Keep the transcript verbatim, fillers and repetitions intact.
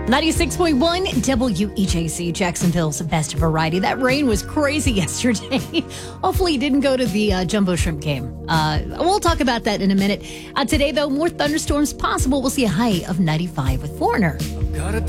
ninety-six point one W E J C, Jacksonville's best variety. That rain was crazy yesterday. Hopefully it didn't go to the uh, Jumbo Shrimp game. Uh, we'll talk about that in a minute. Uh, today, though, more thunderstorms possible. We'll see a high of ninety-five with Foreigner.